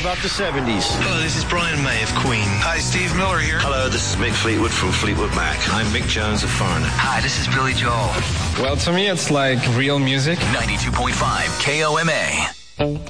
about the 70s. Hello, this is Brian May of Queen. Hi, Steve Miller here. Hello, this is Mick Fleetwood from Fleetwood Mac. I'm Mick Jones of Foreigner. Hi, this is Billy Joel. Well, to me, it's like real music. 92.5 KOMA.